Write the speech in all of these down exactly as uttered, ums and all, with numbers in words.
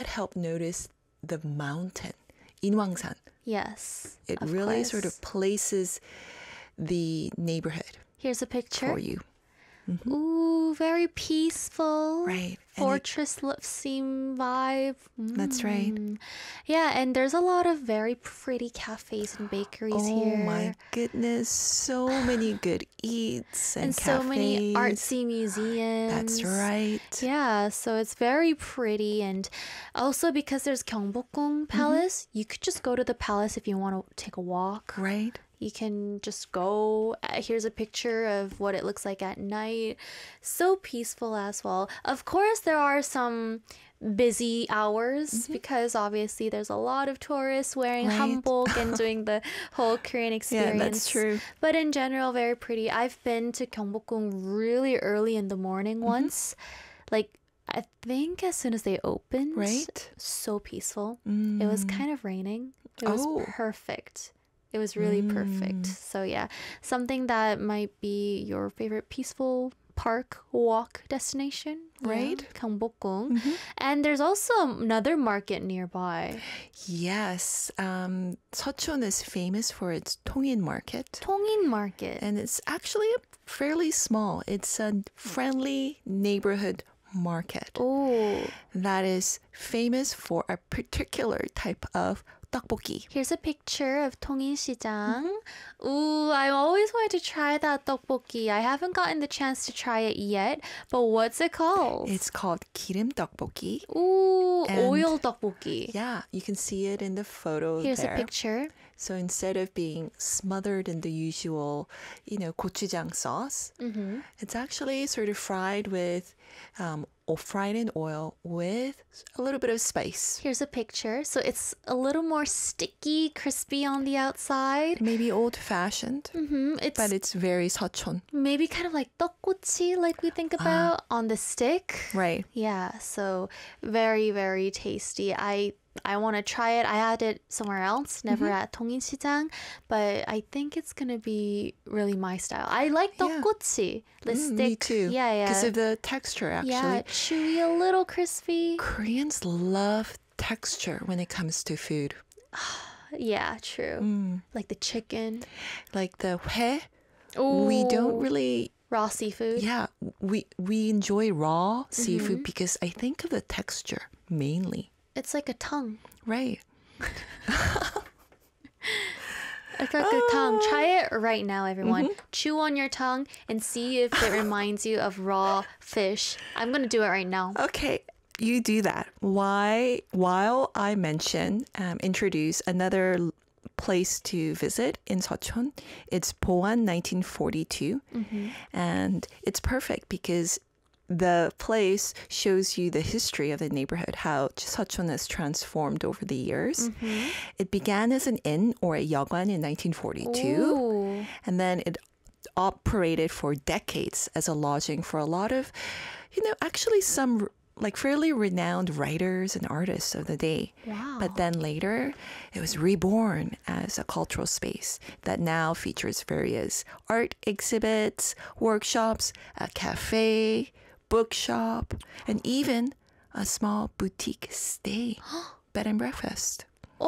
help notice the mountain, Inwangsan. Yes. It of really course. sort of places the neighborhood Here's a picture. for you. Mm-hmm. Ooh, very peaceful. Right. Fortress lip seam vibe. Mm. That's right. Yeah, and there's a lot of very pretty cafes and bakeries Oh here. my goodness, so many good eats and, and cafes. so many artsy museums. That's right. Yeah, so it's very pretty, and also because there's Gyeongbokgung Palace, mm-hmm. you could just go to the palace if you want to take a walk. Right. You can just go. Here's a picture of what it looks like at night. So peaceful as well. Of course, there are some busy hours mm-hmm. because obviously there's a lot of tourists wearing right. hanbok and doing the whole Korean experience. Yeah, that's true. But in general, very pretty. I've been to Gyeongbokgung really early in the morning mm-hmm. once. Like, I think as soon as they opened. Right. So peaceful. Mm. It was kind of raining. It was oh. perfect. It was really mm. perfect. So yeah, something that might be your favorite peaceful park walk destination, right? Yeah. Gyeongbokgung. Mm-hmm. And there's also another market nearby. Yes. Um, Seocheon is famous for its Tongin market. Tongin market. And it's actually fairly small. It's a friendly neighborhood market. Oh. That is famous for a particular type of 떡볶이. Here's a picture of 통인시장. Mm-hmm. Ooh, I always wanted to try that 떡볶이. I haven't gotten the chance to try it yet, but what's it called? It's called 기름 떡볶이. Ooh, and oil 떡볶이. Yeah, you can see it in the photo Here's there. a picture. So instead of being smothered in the usual, you know, gochujang sauce, mm-hmm. it's actually sort of fried with um, or fried in oil with a little bit of spice. Here's a picture. So it's a little more sticky, crispy on the outside. Maybe old-fashioned, mm-hmm. it's but it's very Seocheon. Maybe kind of like 떡꼬치, like we think about uh, on the stick. Right. Yeah, so very, very tasty. I I want to try it. I had it somewhere else, never mm-hmm. at 통인시장, but I think it's going to be really my style. I like 떡꼬치. The mm, stick. Me too. Yeah, yeah. Because of the texture, actually. Yeah, chewy, a little crispy. Koreans love texture when it comes to food. Yeah, true. Mm. Like the chicken. Like the hue. Ooh. We don't really... Raw seafood. Yeah, we, we enjoy raw mm-hmm. seafood because I think of the texture mainly. It's like a tongue. Right. It's like a tongue. Try it right now, everyone. Mm-hmm. Chew on your tongue and see if it reminds you of raw fish. I'm going to do it right now. Okay, you do that. Why? While I mention, um, introduce another place to visit in Seocheon. It's Boan nineteen forty-two. Mm-hmm. And it's perfect because the place shows you the history of the neighborhood, how Seocheon has transformed over the years. Mm-hmm. It began as an inn or a yeogwan in nineteen forty-two. Ooh. And then it operated for decades as a lodging for a lot of, you know, actually some like fairly renowned writers and artists of the day. Wow. But then later, it was reborn as a cultural space that now features various art exhibits, workshops, a cafe, bookshop, and even a small boutique stay, bed and breakfast.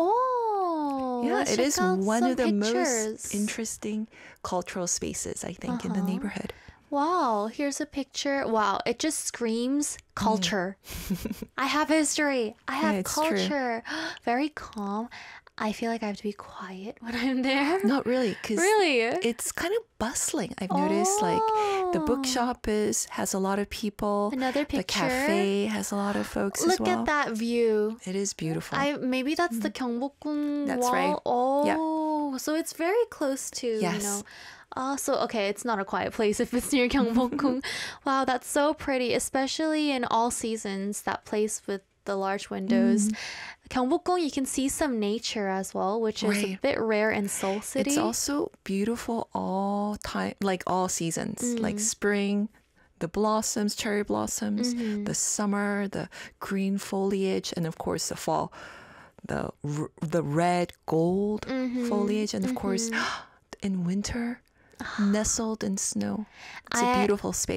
Oh, yeah, it is one of the pictures. most interesting cultural spaces, I think, uh-huh. in the neighborhood. Wow, here's a picture. Wow, it just screams culture. Mm. I have history. I have yeah, culture. Very calm. I feel like I have to be quiet when I'm there. Not really, because really? it's kind of bustling. I've noticed, oh. like the bookshop is has a lot of people. Another picture. The cafe has a lot of folks Look as well. Look at that view. It is beautiful. I maybe that's mm. the Gyeongbokgung That's wall. right. Oh, yeah. So it's very close to yes. you know. Uh, so, okay, it's not a quiet place if it's near Gyeongbokgung. Wow, that's so pretty, especially in all seasons, that place with the large windows. Mm. Gyeongbokgung, you can see some nature as well, which is right. a bit rare in Seoul City. It's also beautiful all time, like all seasons, mm. like spring, the blossoms, cherry blossoms, mm-hmm. the summer, the green foliage, and of course the fall, the r- the red gold mm-hmm. foliage, and of mm-hmm. course in winter, nestled in snow. It's I, a beautiful space.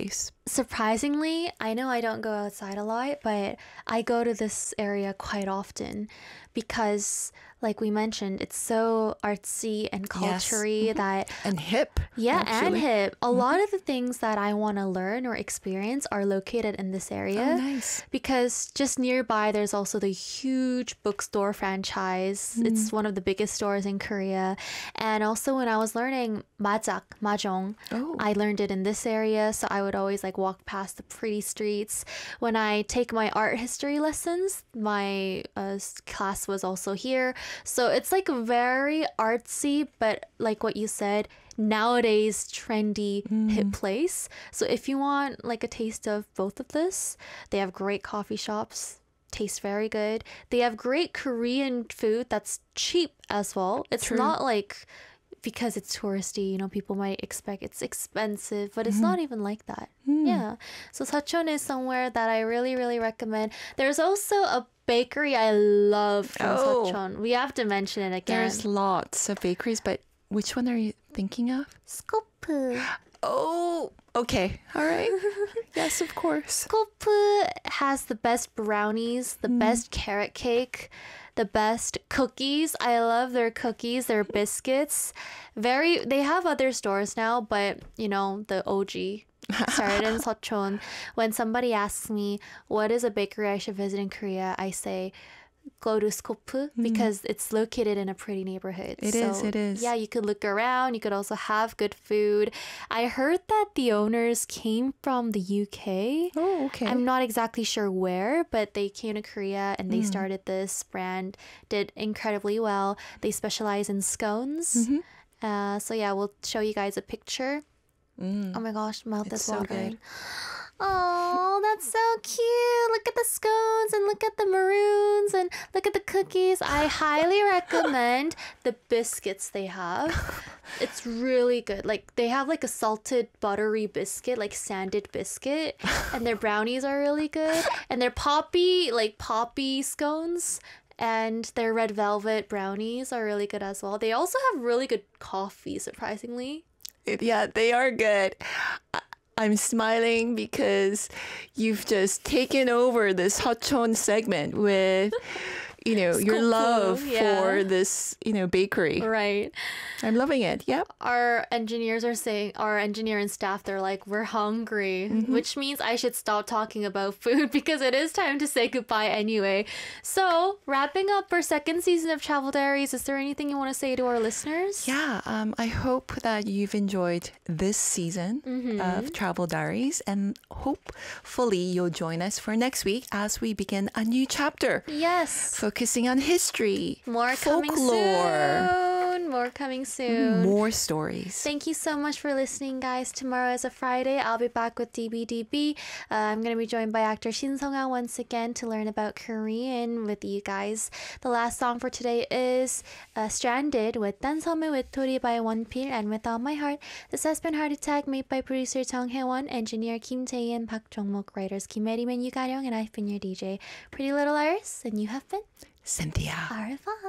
surprisingly, I know I don't go outside a lot, but I go to this area quite often because, like we mentioned, it's so artsy and Yes. culture-y that And hip. yeah, and actually. hip. A lot of the things that I want to learn or experience are located in this area. Oh, nice. Because just nearby, there's also the huge bookstore franchise. Mm. It's one of the biggest stores in Korea. And also, when I was learning Majak, Mahjong, Oh. I learned it in this area. So I would always like walk past the pretty streets. When I take my art history lessons, my uh, s- class was also here. So it's like very artsy, but like what you said, nowadays trendy hip place. So if you want like a taste of both of this, they have great coffee shops, taste very good. They have great Korean food that's cheap as well. It's True. not like because it's touristy, you know, people might expect it's expensive, but it's not even like that. Yeah. So Seocheon is somewhere that I really, really recommend. There's also a bakery I love from Oh. Seocheon. We have to mention it again. There's lots of bakeries, but which one are you thinking of? Skopu. Oh, okay. All right. Yes, of course. Skopu has the best brownies, the best carrot cake, the best cookies. I love their cookies, their biscuits. Very, they have other stores now, but you know, the O G started in Seocheon. When somebody asks me what is a bakery I should visit in Korea, I say go to Skopu because it's located in a pretty neighborhood. It so, is, it is. Yeah, you could look around. You could also have good food. I heard that the owners came from the U K. Oh, okay. I'm not exactly sure where, but they came to Korea and they started this brand, did incredibly well. They specialize in scones. Uh, so yeah, we'll show you guys a picture. Oh my gosh, mouth It's is so watering. good. Oh, that's so cute. Look at the scones and look at the maroons and look at the cookies. I highly recommend the biscuits they have. It's really good. Like they have like a salted buttery biscuit, like sanded biscuit, and their brownies are really good. And their poppy, like poppy scones and their red velvet brownies are really good as well. They also have really good coffee, surprisingly. It- yeah, they are good. I- I'm smiling because you've just taken over this Seocheon segment with, you know, your Skopu, love yeah. for this, you know, bakery. Right. I'm loving it. Yep. Our engineers are saying, our engineer and staff, they're like, we're hungry, which means I should stop talking about food because it is time to say goodbye anyway. So, wrapping up our second season of Travel Diaries, is there anything you want to say to our listeners? Yeah, um, I hope that you've enjoyed this season of Travel Diaries, and hopefully you'll join us for next week as we begin a new chapter, Yes. focusing on history, More coming folklore, soon. More coming soon. more stories. Thank you so much for listening, guys. Tomorrow is a Friday. I'll be back with D B D B. Uh, I'm going to be joined by actor Shin Sung-ah once again to learn about Korean with you guys. The last song for today is uh, Stranded with 단섬의 외톨이 by Wonpil and With All My Heart. This has been Heart Attack, made by producer Jung Hae-won, engineer Kim Jae-in, Park Jong-mok, writers Kim Eri-man, Yu Ga-ryung, and I've been your D J, Pretty Little Iris, and you have been Cynthia. Au revoir.